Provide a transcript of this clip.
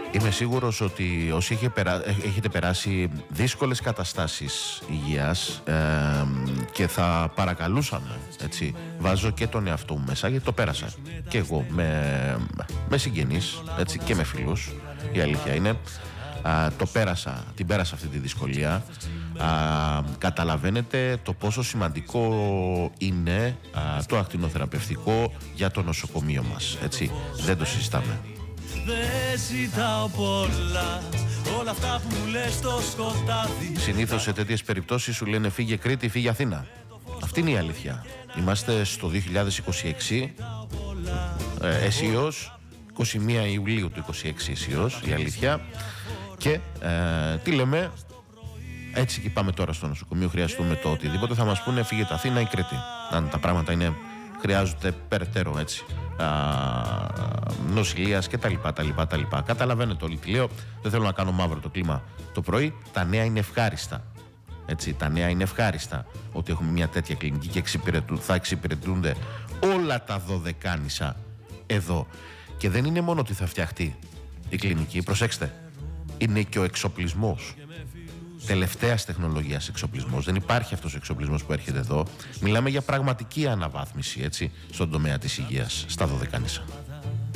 Είμαι σίγουρος ότι όσοι έχετε περάσει δύσκολες καταστάσεις υγείας και θα παρακαλούσαμε, έτσι, βάζω και τον εαυτό μου μέσα, γιατί το πέρασα και εγώ με συγγενείς, έτσι, και με φίλους, η αλήθεια είναι. Την πέρασα αυτή τη δυσκολία. Καταλαβαίνετε το πόσο σημαντικό είναι το ακτινοθεραπευτικό για το νοσοκομείο μας, έτσι, δεν το συζητάμε. Δεν ζητάω πολλά, όλα αυτά που μου λες στο σκοτάδι. Συνήθως σε τέτοιες περιπτώσεις σου λένε φύγε Κρήτη, φύγε Αθήνα. Αυτή είναι η αλήθεια. Είμαστε στο 2026, αισίως 21 Ιουλίου του 26 αισίως, η αλήθεια. Και τι λέμε, έτσι και πάμε τώρα στο νοσοκομείο, χρειαστούμε το οτιδήποτε, θα μας πούνε φύγετε Αθήνα ή Κρήτη. Αν τα πράγματα χρειάζονται περαιτέρω, έτσι, νοσηλείας και τα λοιπά. Καταλαβαίνετε όλοι τι λέω. Δεν θέλω να κάνω μαύρο το κλίμα το πρωί. Τα νέα είναι ευχάριστα, έτσι, τα νέα είναι ευχάριστα ότι έχουμε μια τέτοια κλινική και θα εξυπηρετούνται όλα τα δωδεκάνησα εδώ. Και δεν είναι μόνο ότι θα φτιαχτεί η κλινική, προσέξτε, είναι και ο εξοπλισμός, τελευταίας τεχνολογίας εξοπλισμός. Δεν υπάρχει αυτός ο εξοπλισμός που έρχεται εδώ. Μιλάμε για πραγματική αναβάθμιση, έτσι, στον τομέα της υγείας στα Δωδεκάνησα.